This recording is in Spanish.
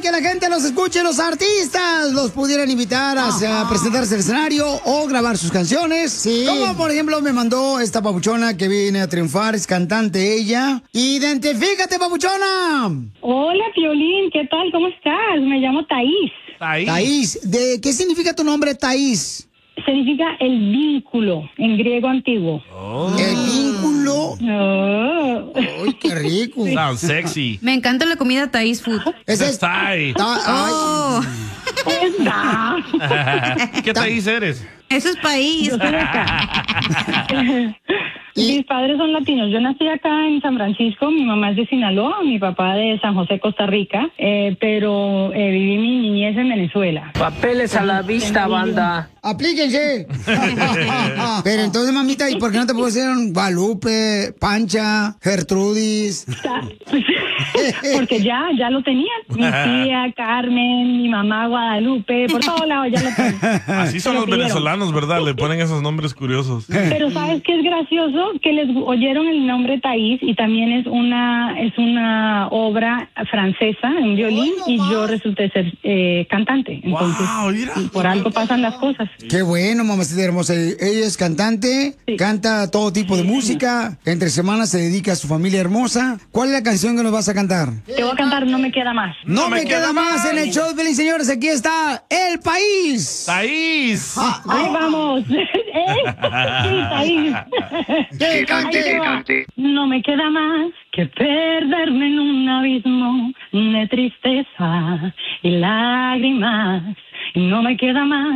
que la gente los escuche, los artistas los pudieran invitar a presentarse al escenario o grabar sus canciones. Sí. Como por ejemplo me mandó esta papuchona que viene a triunfar, es cantante ella. ¡Identifícate, papuchona! Hola, Piolín, ¿qué tal? ¿Cómo estás? Me llamo Thaís. Thaís. ¿De qué significa tu nombre, Thaís? Significa el vínculo, en griego antiguo. ¿El vínculo? ¡Uy, qué rico! Sounds sexy. Me encanta la comida Thaís Food. Ese es Thai. ¿Qué país eres? Eso es país. Yo soy de acá. Mis padres son latinos. Yo nací acá en San Francisco. Mi mamá es de Sinaloa, mi papá de San José, Costa Rica. Pero viví mi niñez en Venezuela. Papeles a la vista, banda. ¡Aplíquense! Pero entonces, mamita, ¿y por qué no te puedo decir Guadalupe, Pancha, Gertrudis? Porque ya lo tenían. Mi tía Carmen, mi mamá Guadalupe, por todos lados ya lo tenían. Así son los venezolanos, ¿verdad? Le ponen esos nombres curiosos. Pero ¿sabes qué es gracioso? Que les oyeron el nombre Thaís y también es una obra francesa en violín y yo resulté ser cantante. Entonces, por algo pasan las cosas. Qué bueno, mamacita hermosa. Ella es cantante, canta todo tipo de música. Entre semanas se dedica a su familia hermosa. ¿Cuál es la canción que nos vas a cantar? Te voy a cantar No me queda más. No me queda más en el show de Pelín, señores. Aquí está El País. ¡Thaís! ¡Ahí vamos! Sí, Thaís. ¡Que cante! No me queda más que perderme en un abismo de tristeza y lágrimas. No me queda más